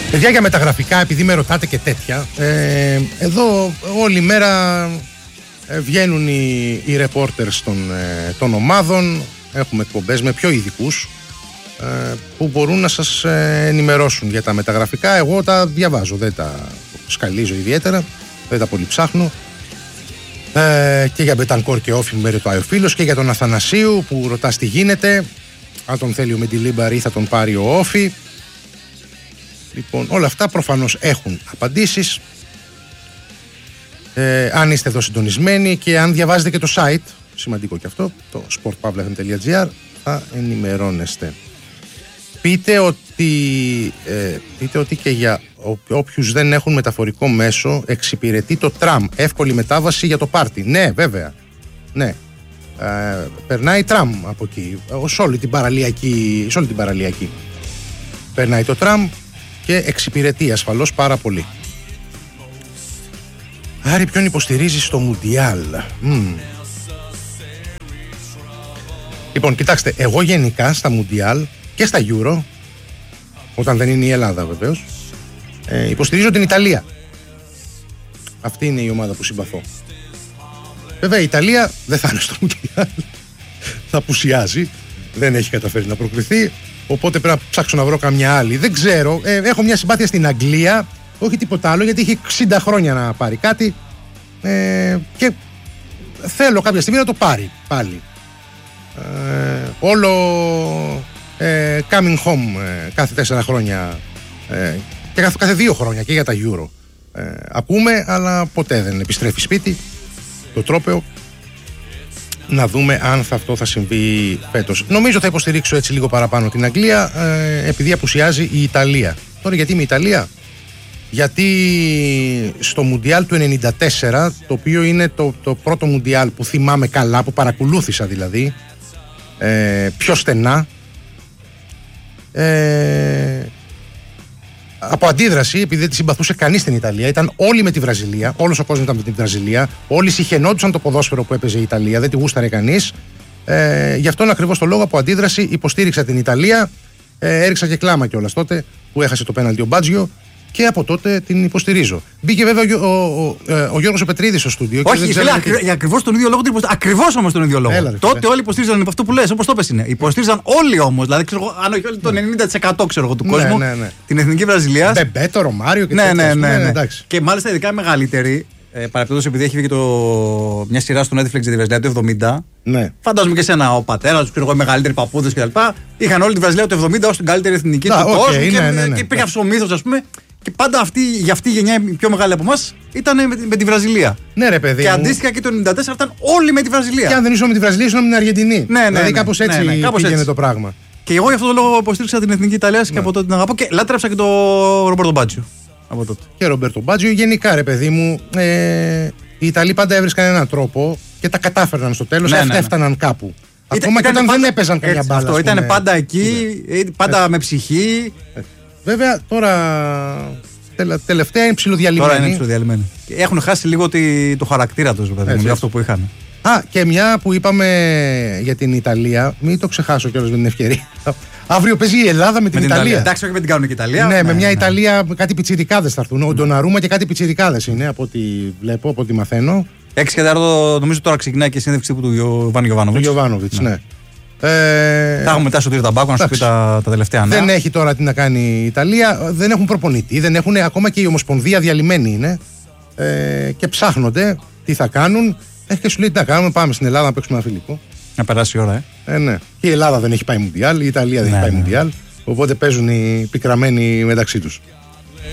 Παιδιά, για μεταγραφικά, επειδή με ρωτάτε και τέτοια, εδώ όλη μέρα βγαίνουν οι reporters των ομάδων. Έχουμε εκπομπές με πιο ειδικούς που μπορούν να σας ενημερώσουν για τα μεταγραφικά. Εγώ τα διαβάζω, δεν τα σκαλίζω ιδιαίτερα, δεν τα πολύ ψάχνω. Και για Μπετανκόρ και Όφη με ρωτάει ο φίλος, και για τον Αθανασίου που ρωτάς τι γίνεται, αν τον θέλει ο Μεντιλίμπαρ ή θα τον πάρει ο Όφη. Λοιπόν, όλα αυτά προφανώς έχουν απαντήσεις. Αν είστε εδώ συντονισμένοι και αν διαβάζετε και το site, σημαντικό και αυτό, το sportpavlafm.gr, θα ενημερώνεστε. Πείτε ότι και για όποιους δεν έχουν μεταφορικό μέσο εξυπηρετεί το τραμ, εύκολη μετάβαση για το πάρτι. Ναι, βέβαια. Ναι. Περνάει τραμ από εκεί, σε όλη την παραλιακή. Περνάει το τραμ και εξυπηρετεί ασφαλώς πάρα πολύ. Άρη, ποιον υποστηρίζει στο Μουντιάλ? Λοιπόν, κοιτάξτε, εγώ γενικά στα Μουντιάλ και στα Euro, όταν δεν είναι η Ελλάδα βεβαίως, υποστηρίζω την Ιταλία. Αυτή είναι η ομάδα που συμπαθώ. Βέβαια η Ιταλία δεν θα είναι στο Μουντιάλ, θα απουσιάζει, δεν έχει καταφέρει να προκριθεί, οπότε πρέπει να ψάξω να βρω καμιά άλλη. Δεν ξέρω, έχω μια συμπάθεια στην Αγγλία, όχι τίποτα άλλο, γιατί έχει 60 χρόνια να πάρει κάτι και θέλω κάποια στιγμή να το πάρει πάλι. Όλο coming home κάθε 4 χρόνια και κάθε 2 χρόνια και για τα Euro ακούμε, αλλά ποτέ δεν επιστρέφει σπίτι το τρόπαιο. Να δούμε αν αυτό θα συμβεί φέτος. Νομίζω θα υποστηρίξω έτσι λίγο παραπάνω την Αγγλία, επειδή απουσιάζει η Ιταλία. Τώρα γιατί είμαι Ιταλία? Γιατί στο Μουντιάλ του 94, το οποίο είναι το πρώτο Μουντιάλ που θυμάμαι καλά, που παρακολούθησα δηλαδή πιο στενά, από αντίδραση, επειδή δεν τη συμπαθούσε κανείς στην Ιταλία, ήταν όλοι με τη Βραζιλία, όλος ο κόσμος ήταν με τη Βραζιλία, όλοι συχαινόντουσαν το ποδόσφαιρο που έπαιζε η Ιταλία, δεν τη γούσταρε κανείς. Γι' αυτόν ακριβώς το λόγο, από αντίδραση, υποστήριξα την Ιταλία. Έριξα και κλάμα κιόλας τότε που έχασε το πέναλτι ο Μπάτζιο, και από τότε την υποστηρίζω. Μπήκε βέβαια ο Γιώργος ο Πετρίδης στο στούντιο. Όχι, για ακριβώς τον ίδιο λόγο. Ακριβώς όμως τον ίδιο λόγο. Τότε όλοι υποστήριζαν αυτό που λες, όπως το πες είναι. Υποστήριζαν όλοι όμως. Δηλαδή, αν όχι όλοι, το 90% του κόσμου. Την εθνική Βραζιλία. Μπεμπέτο, Ρωμάριο και ναι. Και μάλιστα ειδικά οι μεγαλύτεροι. Παρεπτόντως, επειδή έχει βγει και μια σειρά στο Netflix για τη Βραζιλία του 70. Ναι. Φαντάζομαι και εσένα, ο πατέρας του, οι μεγαλύτεροι παππούδες κτλ. Είχαν όλη τη Βραζιλία του 70 ως την καλύτερη εθνική του κόσμου. Και υπήρχε αυτό ο μύθος, ας πούμε. Και πάντα για αυτή η γενιά, η πιο μεγάλη από εμάς, ήταν με τη Βραζιλία. Ναι, ρε παιδί. Και αντίστοιχα και το 94 ήταν όλοι με τη Βραζιλία. Και αν δεν ήσουν με τη Βραζιλία, ήσουν με την Αργεντινή. Δηλαδή κάπως έτσι πήγαινε το πράγμα. Και εγώ γι' αυτό το λόγο υποστήριξα την εθνική Ιταλία και από τότε την αγαπώ. Και λάτρεψα και τον Ρομπέρτο Μπάτζιο από τότε. Και Ρομπέρτο Μπάτζιο, γενικά ρε παιδί μου, οι Ιταλοί πάντα έβρισκαν έναν τρόπο και τα κατάφερναν στο τέλος, έφταναν κάπου. Ακόμα και όταν δεν έπαιζαν καμιά μπάλα. Αυτό ήταν πάντα εκεί, πάντα με ψυχή. Βέβαια τώρα τελευταία είναι ψιλοδιαλυμένοι. Τώρα είναι ψιλοδιαλυμένοι. Έχουν χάσει λίγο το χαρακτήρα τους, για αυτό που είχαν. Και μια που είπαμε για την Ιταλία, μην το ξεχάσω κιόλας με την ευκαιρία. Αύριο παίζει η Ελλάδα με την Ιταλία. Εντάξει, όχι με την κάνουν και Ιταλία. Ναι, με μια Ιταλία, κάτι πιτσιρικάδες θα έρθουν. Ο Ντοναρούμα και κάτι πιτσιρικάδες είναι, από ό,τι βλέπω, από ό,τι μαθαίνω. 6 και 4 νομίζω τώρα ξεκινάει και η συνέντευξη του Γιοβάνοβιτς. Ναι. Θα έχουμε μετά στο Τύριο Ταμπάκο να σου πει τα τελευταία νέα. Δεν έχει τώρα τι να κάνει η Ιταλία, δεν έχουν προπονητή, δεν έχουν, ακόμα και η Ομοσπονδία διαλυμένη είναι, και ψάχνονται τι θα κάνουν. Και σου λέει τι να κάνουμε, πάμε στην Ελλάδα να παίξουμε ένα φιλικό. Να περάσει η ώρα, ναι. Και η Ελλάδα δεν έχει πάει Μουντιάλ, η Ιταλία δεν έχει πάει Μουντιάλ, οπότε παίζουν οι πικραμένοι μεταξύ τους.